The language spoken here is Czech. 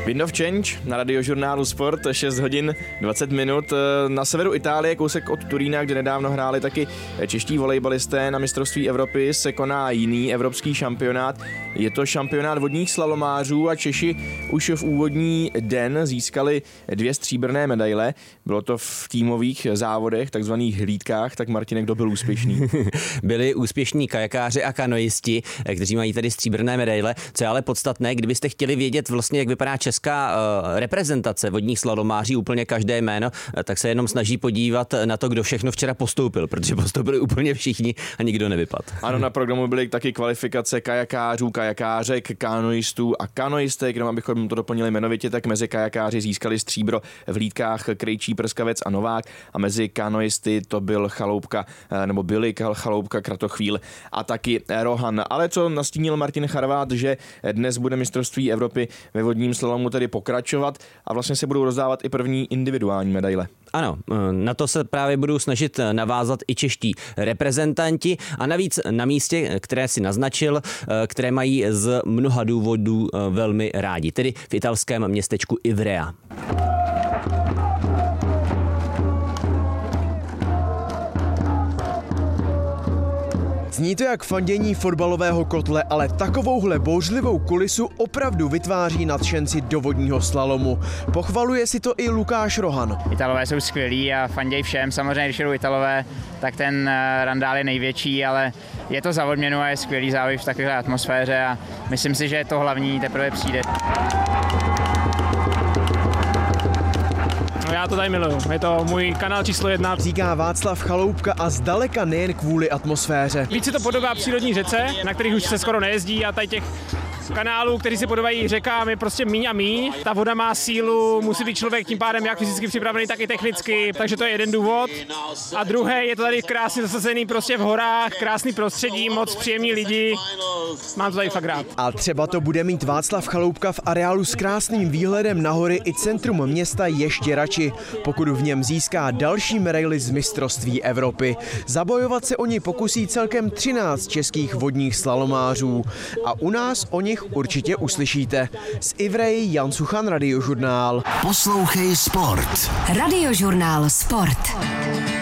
Wind of Change na Radiožurnálu Sport, 6 hodin 20 minut. Na severu Itálie, kousek od Turína, kde nedávno hráli taky čeští volejbalisté, na mistrovství Evropy se koná jiný evropský šampionát. Je to šampionát vodních slalomářů a Češi už v úvodní den získali 2 stříbrné medaile. Bylo to v týmových závodech, takzvaných hlídkách. Tak Martine, kdo byl úspěšný? Byli úspěšní kajakáři a kanoisti, kteří mají tady stříbrné medaile. Co je ale podstatné, kdybyste chtěli vědět vlastně, jak vypadá česká reprezentace vodních slalomáří, úplně každé jméno, tak se jenom snaží podívat na to, kdo všechno včera postoupil, protože postoupili úplně všichni a nikdo nevypadl. Ano, na programu byly taky kvalifikace kajakářů, kajakářek, kanoistů a kanoistek, jenom abychom to doplnili jmenovitě, tak mezi kajakáři získali stříbro v hlídkách Krejčí, Prskavec a Novák a mezi kanoisty to byl Chaloupka, nebo byli Chaloupka, Kratochvíl a taky Rohan. Ale co nastínil Martin Charvát, že dnes bude mistrovství Evropy ve vodním slalomu tedy pokračovat a vlastně se budou rozdávat i první individuální medaile. Ano, na to se právě budou snažit navázat i čeští reprezentanti a navíc na místě, které si naznačil, které mají z mnoha důvodů velmi rádi, tedy v italském městečku Ivrea. Zní to jak fandění fotbalového kotle, ale takovouhle bouřlivou kulisu opravdu vytváří nadšenci do vodního slalomu. Pochvaluje si to i Lukáš Rohan. Italové jsou skvělí a fandějí všem. Samozřejmě, když jedou Italové, tak ten randál je největší, ale je to za odměnu a je skvělý závod v takové atmosféře a myslím si, že to hlavní teprve přijde. Já to tady miluju, je to můj kanál číslo 1. Říká Václav Chaloupka a zdaleka nejen kvůli atmosféře. Víc se to podobá přírodní řece, na kterých už se skoro nejezdí a tady těch kanálů, který se podobají řekám, je prostě míň a míň. Ta voda má sílu, musí být člověk tím pádem jak fyzicky připravený, tak i technicky, takže to je jeden důvod. A druhý, je to tady krásně zasazený prostě v horách, krásný prostředí, moc příjemní lidi. Mám to tady fakt rád. A třeba to bude mít Václav Chaloupka v areálu s krásným výhledem na hory i centrum města ještě radši, pokud v něm získá další medaili z mistrovství Evropy. Zabojovat se o ní pokusí celkem 13 českých vodních slalomářů. A u nás o nich určitě uslyšíte. Z Ivreji Jan Suchan, Radiožurnál. Poslouchej Sport. Radiožurnál Sport.